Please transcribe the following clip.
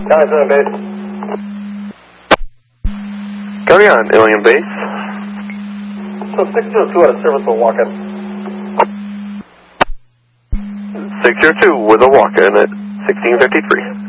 County 7 base. County on, Alien Base. So 602 at a service will walk in. 602 with a walk-in at 1653.